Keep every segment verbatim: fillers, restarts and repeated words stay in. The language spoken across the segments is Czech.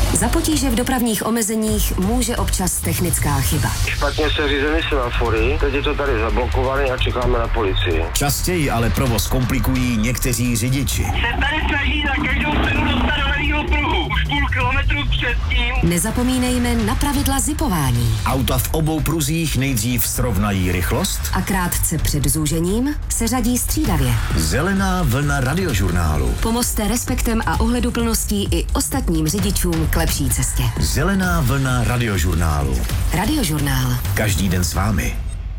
Za potíže v dopravních omezeních může občas technická chyba. Špatně se řízený semafory, teď je to tady zablokované a čekáme na policii. Častěji ale provoz komplikují někteří řidiči. Se tady snaží za každou cenu dostat do levýho pruhu. Už půl kilometru předtím. Nezapomínejme na pravidla zipování. Auta v obou pruzích nejdřív srovnají rychlost A krátce před zúžením se řadí střídavě. Zelená vlna radiožurnálu. Pomozte respektem a ohleduplností i ostatním řidičům k lepší cestě. Zelená vlna radiožurnálu. Radiožurnál. Každý den s vámi.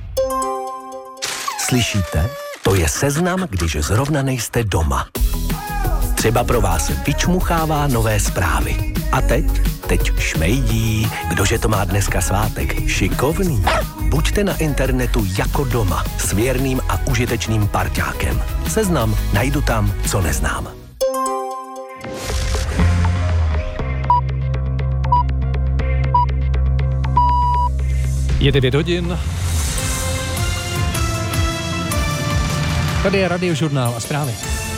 Slyšíte? To je seznam, když zrovna nejste doma. Třeba pro vás vyčmuchává nové zprávy. A teď? Teď šmejdí. Kdože to má dneska svátek? Šikovný. Buďte na internetu jako doma. S věrným a užitečným parťákem. Seznam najdu tam, co neznám. Je devět hodin. Tady je Radiožurnál a zprávy.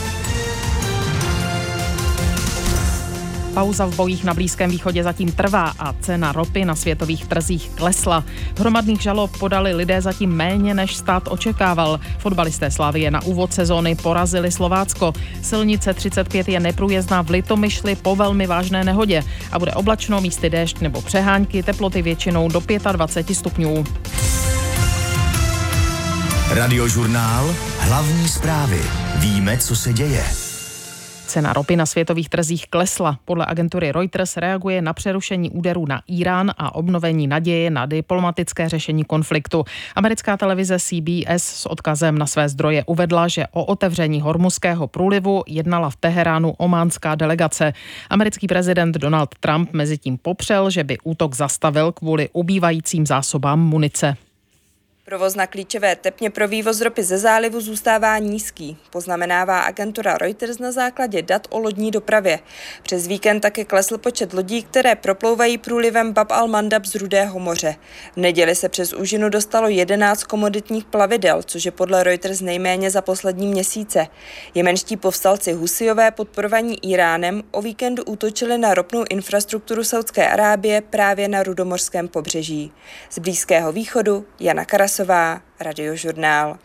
Pauza v bojích na Blízkém východě zatím trvá a cena ropy na světových trzích klesla. Hromadných žalob podali lidé zatím méně, než stát očekával. Fotbalisté Slavie na úvod sezóny porazili Slovácko. Silnice třicet pět je neprůjezdná v Litomyšli po velmi vážné nehodě a bude oblačno, místy déšť nebo přehánky, teploty většinou do dvacet pět stupňů. Radiožurnál, hlavní zprávy. Víme, co se děje. Cena ropy na světových trzích klesla. Podle agentury Reuters reaguje na přerušení úderů na Irán a obnovení naděje na diplomatické řešení konfliktu. Americká televize C B S s odkazem na své zdroje uvedla, že o otevření Hormuzského průlivu jednala v Teheránu ománská delegace. Americký prezident Donald Trump mezitím popřel, že by útok zastavil kvůli ubývajícím zásobám munice. Provoz na klíčové tepně pro vývoz ropy ze zálivu zůstává nízký, poznamenává agentura Reuters na základě dat o lodní dopravě. Přes víkend také klesl počet lodí, které proplouvají průlivem Bab al-Mandab z Rudého moře. V neděli se přes úžinu dostalo jedenáct komoditních plavidel, což je podle Reuters nejméně za poslední měsíce. Jemenští povstalci Husijové podporovaní Iránem o víkendu útočili na ropnou infrastrukturu Saudské Arábie právě na rudomořském pobřeží. Z Blízkého východu Jana Karas, Radiožurnál.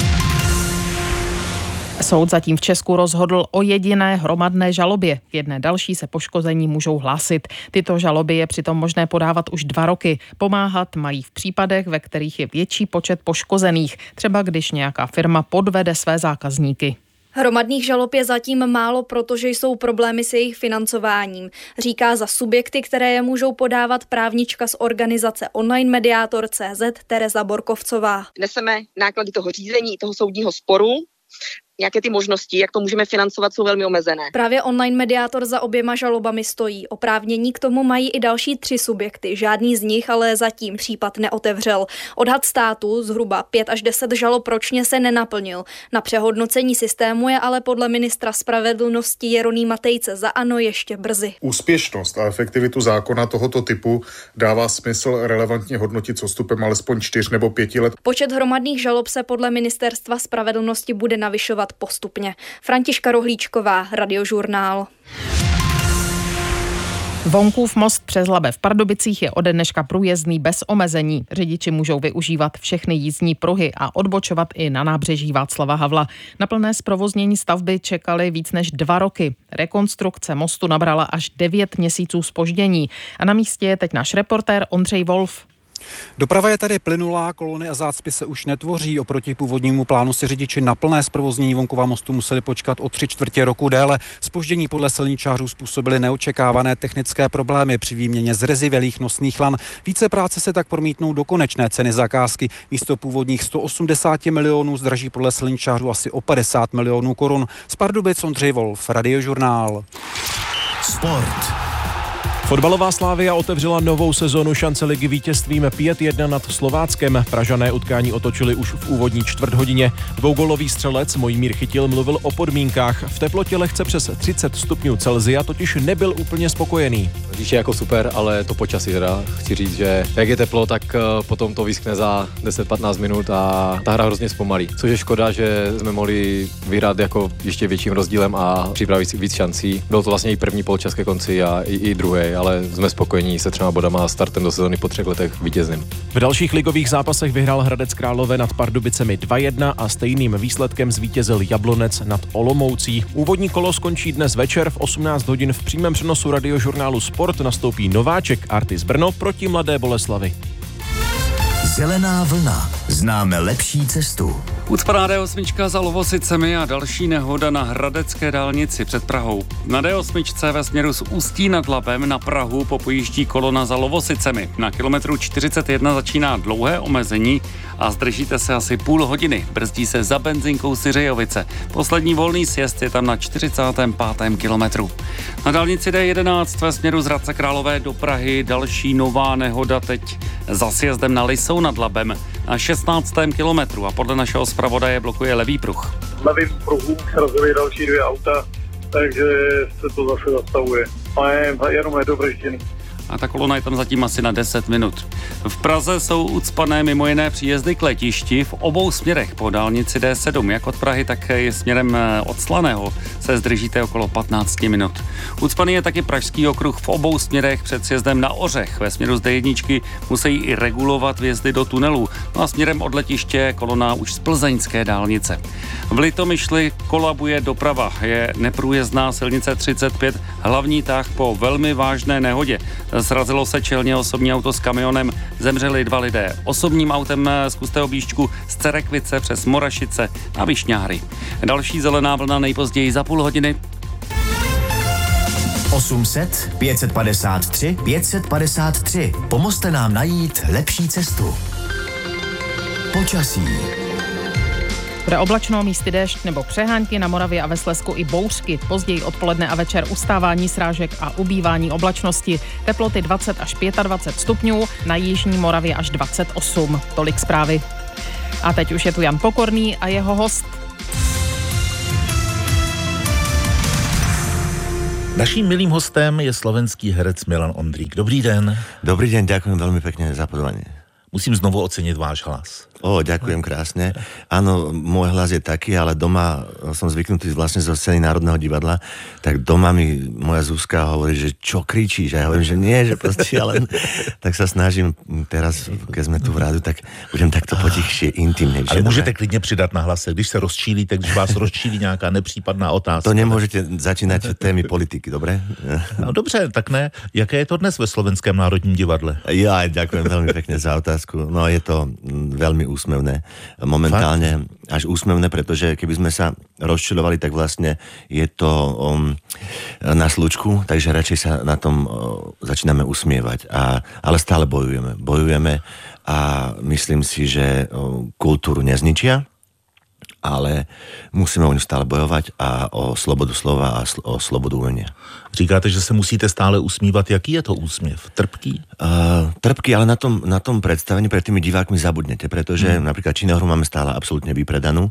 Soud zatím v Česku rozhodl o jediné hromadné žalobě. V jedné další se poškození můžou hlásit. Tyto žaloby je přitom možné podávat už dva roky. Pomáhat mají v případech, ve kterých je větší počet poškozených, třeba když nějaká firma podvede své zákazníky. Hromadných žalob je zatím málo, protože jsou problémy s jejich financováním, říká za subjekty, které je můžou podávat právnička z organizace Online Mediátor tečka cé zet Tereza Borkovcová. Neseme náklady toho řízení, toho soudního sporu. Nějaké ty možnosti, jak to můžeme financovat, jsou velmi omezené. Právě Online Mediátor za oběma žalobami stojí. Oprávnění k tomu mají i další tři subjekty. Žádný z nich ale zatím případ neotevřel. Odhad státu zhruba pět až deset žalob ročně se nenaplnil. Na přehodnocení systému je ale podle ministra spravedlnosti Jeronýma Tejce za ANO ještě brzy. Úspěšnost a efektivitu zákona tohoto typu dává smysl relevantně hodnotit s odstupem alespoň čtyř nebo pěti let. Počet hromadných žalob se podle ministerstva spravedlnosti bude navyšovat postupně. Františka Rohlíčková, Radiožurnál. Vonkův most přes Labe v Pardubicích je ode dneška průjezdný bez omezení. Řidiči můžou využívat všechny jízdní pruhy a odbočovat i na nábřeží Václava Havla. Na plné zprovoznění stavby čekali víc než dva roky. Rekonstrukce mostu nabrala až devět měsíců zpoždění. A na místě je teď náš reportér Ondřej Wolf. Doprava je tady plynulá, kolony a zácpy se už netvoří. Oproti původnímu plánu si řidiči na plné zprovoznění Vonkova mostu museli počkat o tři čtvrtě roku déle. Zpoždění podle silničářů způsobily neočekávané technické problémy při výměně zrezivělých nosných lan. Více práce se tak promítnou do konečné ceny zakázky. Místo původních sto osmdesát milionů zdraží podle silničářů asi o padesát milionů korun. Z Pardubic Ondřej Wolf, Radiožurnál. Sport. Fotbalová Slavia otevřela novou sezonu šance ligy vítězstvím pět jedna nad Slováckem. Pražané utkání otočili už v úvodní čtvrthodině. Dvougolový střelec Mojmír Chytil mluvil o podmínkách. V teplotě lehce přes třicet stupňů Celsia totiž nebyl úplně spokojený. Říč je jako super, ale to počasí teda chci říct, že jak je teplo, tak potom to vyskne za deset patnáct minut a ta hra hrozně zpomalí. Což je škoda, že jsme mohli vyhrát jako ještě větším rozdílem a připravit si víc šancí. Bylo to vlastně i první poločas ke konci a i, i druhý, ale jsme spokojení se třema bodama a startem do sezóny po třech letech vítězným. V dalších ligových zápasech vyhrál Hradec Králové nad Pardubicemi dva jedna a stejným výsledkem zvítězil Jablonec nad Olomoucí. Úvodní kolo skončí dnes večer v osmnáct hodin v přímém přenosu radiožurnálu Sport nastoupí nováček Artis Brno proti Mladé Boleslavi. Zelená vlna. Známe lepší cestu. Ucpaná dé osm za Lovosicemi a další nehoda na hradecké dálnici před Prahou. Na dé osm ve směru z Ústí nad Labem na Prahu popojíždí kolona za Lovosicemi. Na kilometru čtyřicet jedna začíná dlouhé omezení a zdržíte se asi půl hodiny. Brzdí se za benzinkou Syřejovice. Poslední volný sjezd je tam na čtyřicátém pátém kilometru. Na dálnici dé jedenáct ve směru z Hradce Králové do Prahy další nová nehoda teď za sjezdem na Lisou nad Labem na šestnáctém kilometru a podle našeho zpravodaje blokuje levý pruh. V levým pruhu srazily další dvě auta, takže se to zase zastavuje. A je jenom nedobržděný. A ta kolona je tam zatím asi na deset minut. V Praze jsou ucpané mimo jiné příjezdy k letišti v obou směrech po dálnici dé sedm, jak od Prahy, tak i směrem od Slaného se zdržíte okolo patnáct minut. Ucpaný je taky pražský okruh v obou směrech před sjezdem na Ořech. Ve směru z dé jedna musí i regulovat vjezdy do tunelů. No a směrem od letiště kolona už z plzeňské dálnice. V Litomyšli kolabuje doprava. Je neprůjezdná silnice třicet pět, hlavní tah po velmi vážné nehodě. Srazilo se čelně osobní auto s kamionem, zemřeli dva lidé. Osobním autem z Kustého Býšťku z Cerekvice přes Morašice a Višňáry. Další zelená vlna nejpozději za půl hodiny. osm set, pět set padesát tři, pět set padesát tři. Pomozte nám najít lepší cestu. Počasí. Bude oblačno, místy déšť nebo přehánky, na Moravě a ve Slezsku i bouřky. Později odpoledne a večer ustávání srážek a ubývání oblačnosti. Teploty dvacet až dvacet pět stupňů, na jižní Moravě až dvacet osm. Tolik zprávy. A teď už je tu Jan Pokorný a jeho host. Naším milým hostem je slovenský herec Milan Ondrík. Dobrý den. Dobrý den, ďakujem veľmi pekne za pozvanie. Musím znovu ocenit váš hlas. O, ďakujem krásne. Áno, môj hlas je taký, ale doma som zvyknutý vlastne zo scény Národného divadla, tak doma mi moja Zuzka hovorí, že čo kričíš? A ja hovorím, že nie, že proste ja len... Tak sa snažím teraz, keď sme tu v rádu, tak budem takto potichšie, intimnejšie. Ale môžete klidně přidat na hlase, když se rozčílíte, když vás rozčílí nějaká nepřípadná otázka. To nemôžete začínať témy politiky, dobre? No dobře, tak ne. Jaké je to dnes ve Slovenském národním divadle? Ja, ďakujem veľmi pekne za otázku. No je to veľmi úsmevné. Momentálne Fakt? Až úsmevné, pretože keby sme sa rozčilovali, tak vlastne je to um, na slučku, takže radšej sa na tom uh, začíname usmievať. A, ale stále bojujeme. Bojujeme a myslím si, že uh, kultúru nezničia, ale musíme o ňu stále bojovať a o slobodu slova a sl- o slobodu umenia. Říkáte, že se musíte stále usmívat. Jaký je to úsměv? Trpký? Uh, trpký, ale na tom, na tom predstavení pred tými divákmi zabudnete, pretože hmm. napríklad činohru máme stále absolútne vypredanú,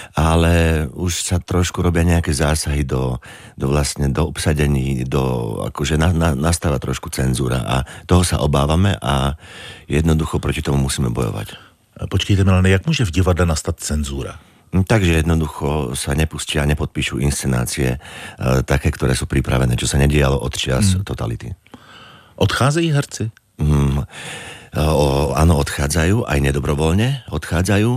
ale už sa trošku robia nejaké zásahy do, do vlastne do obsadení, do, akože na, na, nastáva trošku cenzúra a toho sa obávame a jednoducho proti tomu musíme bojovať. Počkejte, Milane, jak môže v divadle nastat cenzúra? Takže jednoducho sa nepustia, nepodpíšu inscenácie e, také, ktoré sú pripravené, čo sa nedialo od čias hmm. totality. Odcházejí herci? Mm, o, áno, odchádzajú, aj nedobrovoľne odchádzajú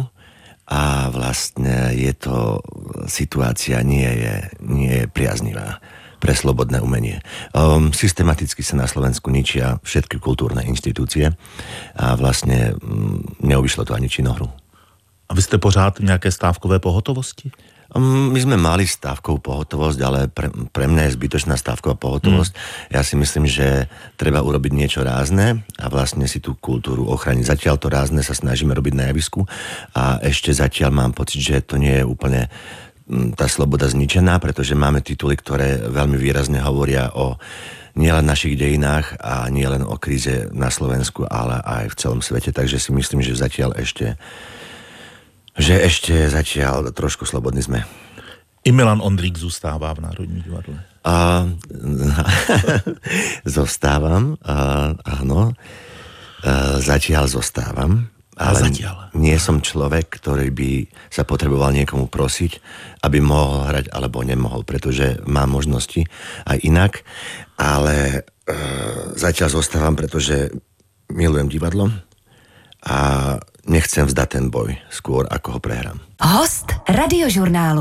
a vlastne je to, situácia nie je, nie je priaznivá pre slobodné umenie. Um, systematicky sa na Slovensku ničia všetky kultúrne inštitúcie a vlastne um, neobyšlo to ani činohru. A vy jste pořád v nějaké stávkové pohotovosti? My sme mali stávkovú pohotovosť, ale pre, pre mňa je zbytočná stávková pohotovosť. Mm. Ja si myslím, že treba urobiť niečo rázne a vlastne si tú kultúru ochrániť. Zatiaľ to rázne sa snažíme robiť na javisku a ešte zatiaľ mám pocit, že to nie je úplne tá sloboda zničená, pretože máme tituly, ktoré veľmi výrazne hovoria o nielen našich dejinách a nielen o kríze na Slovensku, ale aj v celom svete. Takže si myslím, že zatiaľ ešte že ešte zatiaľ trošku slobodní sme. I Milan Ondrík zůstává v Národním divadle. A, zostávam, a, áno. A, zatiaľ zostávam. Ale zatiaľ. Nie som človek, ktorý by sa potreboval niekomu prosiť, aby mohol hrať alebo nemohol, pretože mám možnosti aj inak, ale e, zatiaľ zostávam, pretože milujem divadlo a nechcem vzdať ten boj skôr, ako ho prehrám. Host Radiožurnálu.